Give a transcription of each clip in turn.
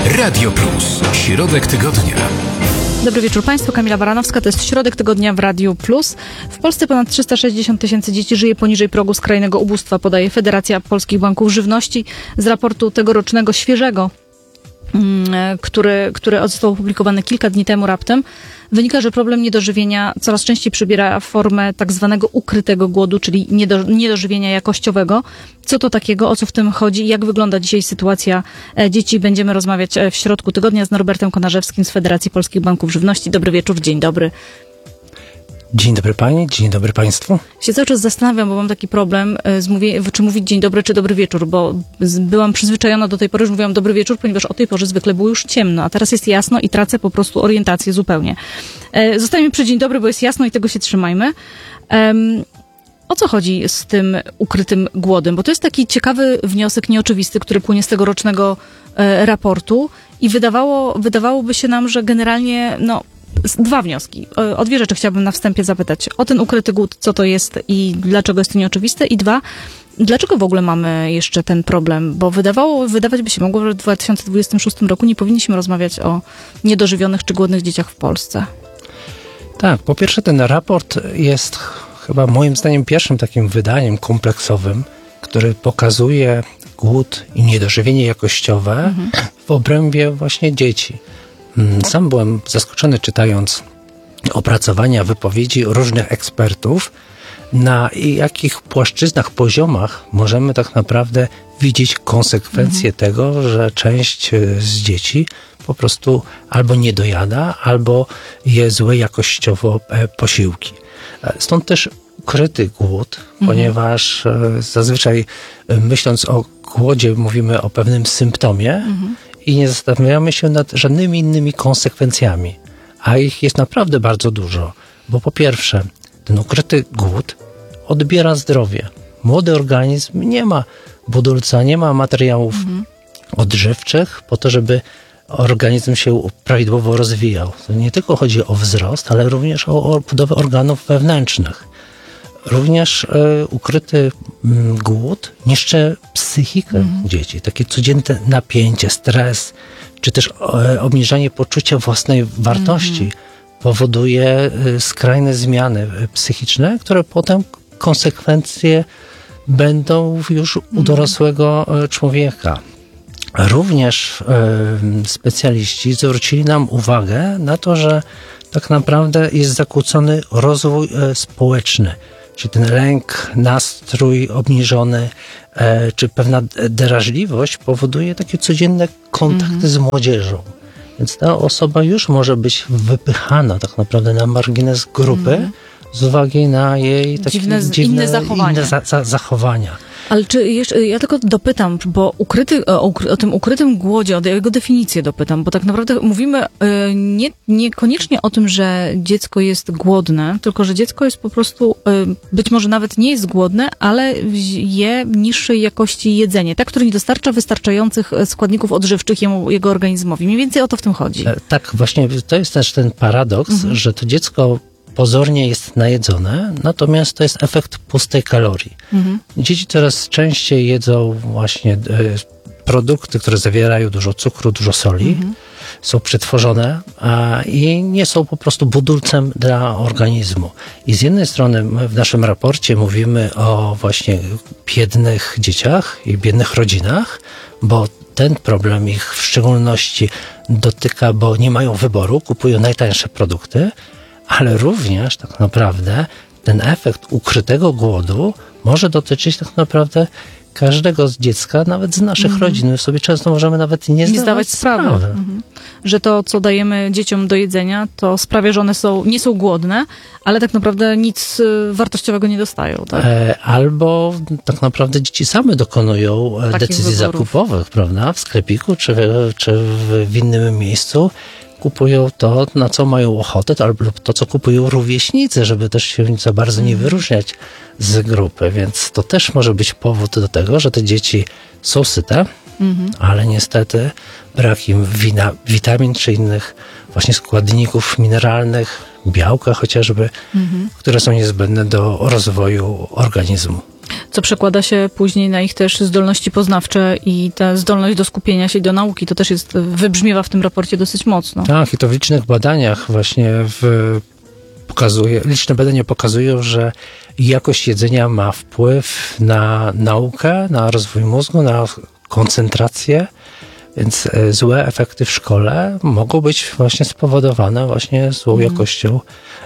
Radio Plus. Środek tygodnia. Dobry wieczór Państwu, Kamila Baranowska, to jest środek tygodnia w Radiu Plus. W Polsce ponad 360 tysięcy dzieci żyje poniżej progu skrajnego ubóstwa, podaje Federacja Polskich Banków Żywności z raportu tegorocznego, świeżego, który został opublikowany kilka dni temu raptem. Wynika, że problem niedożywienia coraz częściej przybiera formę tak zwanego ukrytego głodu, czyli niedożywienia jakościowego. Co to takiego, o co w tym chodzi, jak wygląda dzisiaj sytuacja dzieci? Będziemy rozmawiać w środku tygodnia z Norbertem Konarzewskim z Federacji Polskich Banków Żywności. Dobry wieczór, dzień dobry. Dzień dobry Pani, dzień dobry Państwu. Się cały czas zastanawiam, bo mam taki problem, czy mówić dzień dobry, czy dobry wieczór, bo byłam przyzwyczajona do tej pory, że mówiłam dobry wieczór, ponieważ o tej porze zwykle było już ciemno, a teraz jest jasno i tracę po prostu orientację zupełnie. Zostańmy przy dzień dobry, bo jest jasno i tego się trzymajmy. O co chodzi z tym ukrytym głodem? Bo to jest taki ciekawy wniosek, nieoczywisty, który płynie z tegorocznego raportu i wydawałoby się nam, że generalnie, dwa wnioski. O dwie rzeczy chciałabym na wstępie zapytać. O ten ukryty głód, co to jest i dlaczego jest to nieoczywiste? I dwa, dlaczego w ogóle mamy jeszcze ten problem? Bo wydawać by się mogło, że w 2026 roku nie powinniśmy rozmawiać o niedożywionych czy głodnych dzieciach w Polsce. Tak, po pierwsze ten raport jest chyba moim zdaniem pierwszym takim wydaniem kompleksowym, który pokazuje głód i niedożywienie jakościowe w obrębie właśnie dzieci. Sam byłem zaskoczony, czytając opracowania, wypowiedzi różnych ekspertów, na jakich płaszczyznach, poziomach możemy tak naprawdę widzieć konsekwencje tego, że część z dzieci po prostu albo nie dojada, albo je złe jakościowo posiłki. Stąd też ukryty głód, ponieważ zazwyczaj myśląc o głodzie mówimy o pewnym symptomie, i nie zastanawiamy się nad żadnymi innymi konsekwencjami. A ich jest naprawdę bardzo dużo. Bo po pierwsze, ten ukryty głód odbiera zdrowie. Młody organizm nie ma budulca, nie ma materiałów odżywczych po to, żeby organizm się prawidłowo rozwijał. To nie tylko chodzi o wzrost, ale również o budowę organów wewnętrznych. Również ukryty głód niszczy psychikę dzieci. Takie codzienne napięcie, stres, czy też obniżanie poczucia własnej wartości powoduje skrajne zmiany psychiczne, które potem konsekwencje będą już u dorosłego człowieka. Również specjaliści zwrócili nam uwagę na to, że tak naprawdę jest zakłócony rozwój społeczny. Czy ten lęk, nastrój obniżony, czy pewna drażliwość powoduje takie codzienne kontakty z młodzieżą. Więc ta osoba już może być wypychana tak naprawdę na margines grupy z uwagi na jej takie inne zachowania. Ale czy jeszcze, ja tylko dopytam, bo o tym ukrytym głodzie, o jego definicję dopytam, bo tak naprawdę mówimy niekoniecznie o tym, że dziecko jest głodne, tylko że dziecko jest po prostu, być może nawet nie jest głodne, ale je niższej jakości jedzenie, tak, które nie dostarcza wystarczających składników odżywczych jego organizmowi. Mniej więcej o to w tym chodzi. Tak, właśnie to jest też ten paradoks, że to dziecko pozornie jest najedzone, natomiast to jest efekt pustej kalorii. Dzieci coraz częściej jedzą właśnie produkty, które zawierają dużo cukru, dużo soli, są przetworzone i nie są po prostu budulcem dla organizmu. I z jednej strony my w naszym raporcie mówimy o właśnie biednych dzieciach i biednych rodzinach, bo ten problem ich w szczególności dotyka, bo nie mają wyboru, kupują najtańsze produkty, ale również tak naprawdę ten efekt ukrytego głodu może dotyczyć tak naprawdę każdego z dziecka, nawet z naszych rodzin. My sobie często możemy nawet nie zdawać sprawy. Że to, co dajemy dzieciom do jedzenia, to sprawia, że one nie są głodne, ale tak naprawdę nic wartościowego nie dostają. Tak? Albo tak naprawdę dzieci same dokonują decyzji zakupowych, prawda? W sklepiku czy w innym miejscu. Kupują to, na co mają ochotę, albo to, co kupują rówieśnicy, żeby też się za bardzo nie wyróżniać z grupy. Więc to też może być powód do tego, że te dzieci są syte, ale niestety brak im witamin czy innych właśnie składników mineralnych, białka chociażby, które są niezbędne do rozwoju organizmu. co przekłada się później na ich też zdolności poznawcze i ta zdolność do skupienia się i do nauki. To też wybrzmiewa w tym raporcie dosyć mocno. Tak, i to w licznych badaniach właśnie liczne badania pokazują, że jakość jedzenia ma wpływ na naukę, na rozwój mózgu, na koncentrację, więc złe efekty w szkole mogą być właśnie spowodowane właśnie złą jakością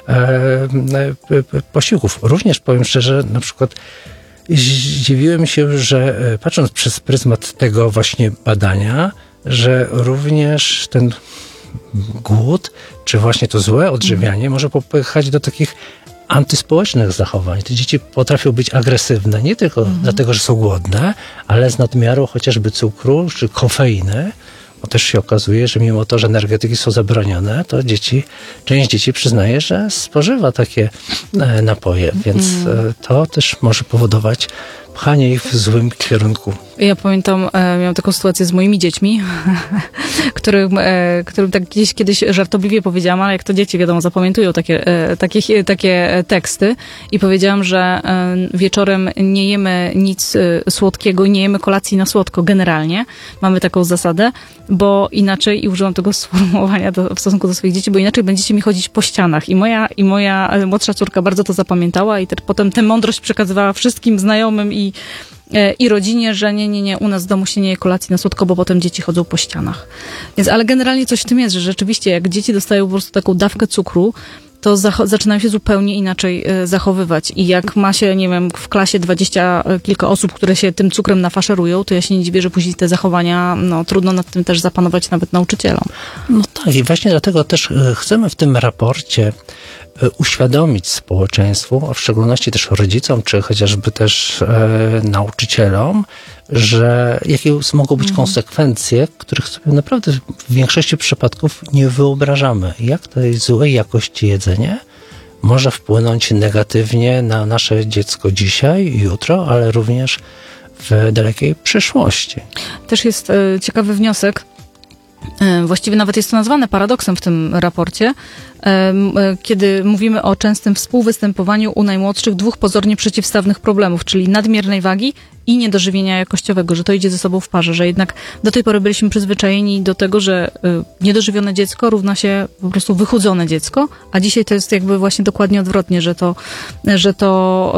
posiłków. Również powiem szczerze, na przykład zdziwiłem się, że patrząc przez pryzmat tego właśnie badania, że również ten głód, czy właśnie to złe odżywianie może popychać do takich antyspołecznych zachowań. Te dzieci potrafią być agresywne nie tylko dlatego, że są głodne, ale z nadmiaru chociażby cukru czy kofeiny, bo też się okazuje, że mimo to, że energetyki są zabronione, to część dzieci przyznaje, że spożywa takie napoje, więc to też może powodować pchanie ich w złym kierunku. Ja pamiętam, miałam taką sytuację z moimi dziećmi, którym tak gdzieś kiedyś żartobliwie powiedziałam, ale jak to dzieci, wiadomo, zapamiętują takie teksty i powiedziałam, że wieczorem nie jemy nic słodkiego, nie jemy kolacji na słodko generalnie. Mamy taką zasadę, bo inaczej, i użyłam tego sformułowania w stosunku do swoich dzieci, bo inaczej będziecie mi chodzić po ścianach. I moja młodsza córka bardzo to zapamiętała i potem tę mądrość przekazywała wszystkim znajomym i rodzinie, że nie, u nas w domu się nie je kolacji na słodko, bo potem dzieci chodzą po ścianach. Więc, ale generalnie coś w tym jest, że rzeczywiście jak dzieci dostają po prostu taką dawkę cukru, to zaczynają się zupełnie inaczej zachowywać. I jak ma się, nie wiem, w klasie 20 kilka osób, które się tym cukrem nafaszerują, to ja się nie dziwię, że później te zachowania, trudno nad tym też zapanować nawet nauczycielom. No tak, i właśnie dlatego też chcemy w tym raporcie uświadomić społeczeństwu, a w szczególności też rodzicom, czy chociażby też nauczycielom, że jakie mogą być konsekwencje, których sobie naprawdę w większości przypadków nie wyobrażamy. Jak tej złej jakości jedzenie może wpłynąć negatywnie na nasze dziecko dzisiaj i jutro, ale również w dalekiej przyszłości. Też jest ciekawy wniosek, właściwie nawet jest to nazwane paradoksem w tym raporcie, kiedy mówimy o częstym współwystępowaniu u najmłodszych dwóch pozornie przeciwstawnych problemów, czyli nadmiernej wagi i niedożywienia jakościowego, że to idzie ze sobą w parze, że jednak do tej pory byliśmy przyzwyczajeni do tego, że niedożywione dziecko równa się po prostu wychudzone dziecko, a dzisiaj to jest jakby właśnie dokładnie odwrotnie, że to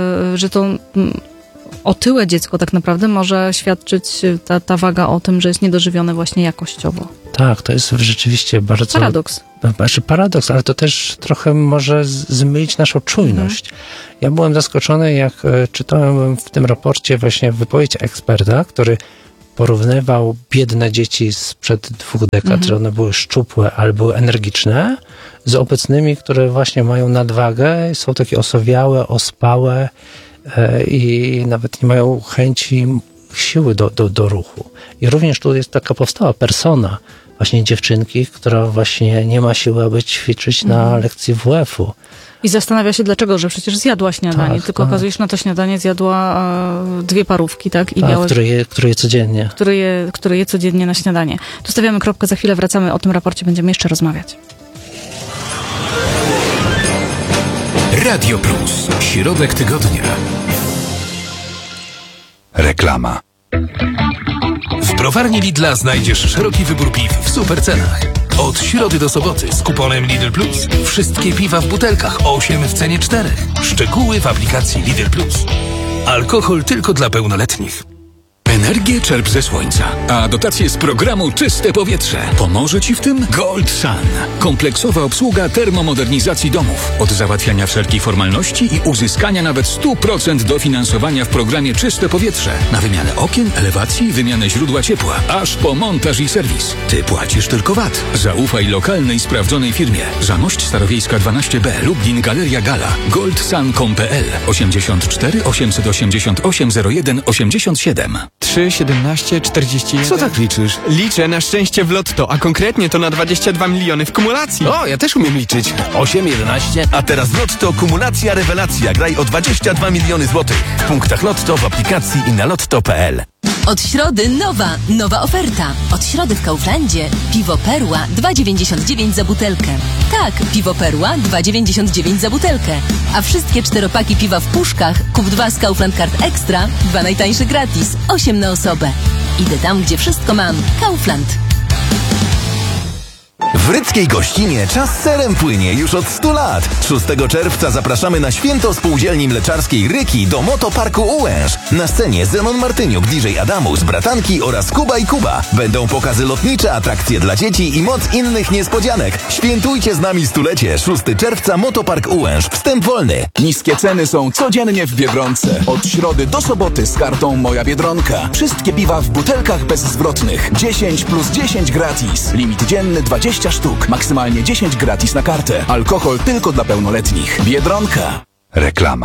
otyłe dziecko tak naprawdę może świadczyć ta waga o tym, że jest niedożywione właśnie jakościowo. Tak, to jest rzeczywiście bardzo... Paradoks, ale to też trochę może zmylić naszą czujność. Ja byłem zaskoczony, jak czytałem w tym raporcie właśnie wypowiedź eksperta, który porównywał biedne dzieci sprzed 2 dekad, że one były szczupłe, ale były energiczne, z obecnymi, które właśnie mają nadwagę, są takie osowiałe, ospałe, i nawet nie mają chęci, siły do ruchu. I również tu jest taka powstała persona właśnie dziewczynki, która właśnie nie ma siły, aby ćwiczyć na lekcji WF-u. I zastanawia się dlaczego, że przecież zjadła śniadanie, tylko okazuje się, że na to śniadanie zjadła 2 parówki, tak? I które je codziennie. Które je codziennie na śniadanie. Tu stawiamy kropkę, za chwilę wracamy, o tym raporcie będziemy jeszcze rozmawiać. Radio Plus. Środek tygodnia. Reklama. W browarni Lidla znajdziesz szeroki wybór piw w super cenach. Od środy do soboty z kuponem Lidl Plus. Wszystkie piwa w butelkach 8 w cenie 4. Szczegóły w aplikacji Lidl Plus. Alkohol tylko dla pełnoletnich. Energię czerp ze słońca, a dotacje z programu Czyste Powietrze. Pomoże Ci w tym Gold Sun. Kompleksowa obsługa termomodernizacji domów. Od załatwiania wszelkich formalności i uzyskania nawet 100% dofinansowania w programie Czyste Powietrze. Na wymianę okien, elewacji, wymianę źródła ciepła, aż po montaż i serwis. Ty płacisz tylko VAT. Zaufaj lokalnej, sprawdzonej firmie. Zamość Starowiejska 12B, Lublin, Galeria Gala. goldsun.pl 84 888 01 87. 3, 17, 41... Co tak liczysz? Liczę na szczęście w lotto, a konkretnie to na 22 miliony w kumulacji. O, ja też umiem liczyć. 8, 11... A teraz w Lotto kumulacja rewelacja. Graj o 22 miliony złotych. W punktach Lotto, w aplikacji i na lotto.pl. Od środy nowa oferta. Od środy w Kauflandzie piwo Perła 2,99 za butelkę. Tak, piwo Perła 2,99 za butelkę. A wszystkie 4-paki piwa w puszkach kup 2 z Kaufland Card Extra, 2 najtańsze gratis, 8 na osobę. Idę tam, gdzie wszystko mam. Kaufland. W Rydzkiej Gościnie czas serem płynie już od 100 lat. 6 czerwca zapraszamy na święto spółdzielni mleczarskiej Ryki do Motoparku Ułęż. Na scenie Zenon Martyniuk, DJ Adamus, Bratanki oraz Kuba i Kuba. Będą pokazy lotnicze, atrakcje dla dzieci i moc innych niespodzianek. Świętujcie z nami stulecie. 6 czerwca Motopark Ułęż. Wstęp wolny. Niskie ceny są codziennie w Biedronce. Od środy do soboty z kartą Moja Biedronka. Wszystkie piwa w butelkach bezzwrotnych. 10 plus 10 gratis. Limit dzienny 20 sztuk. Maksymalnie 10 gratis na kartę. Alkohol tylko dla pełnoletnich. Biedronka. Reklama.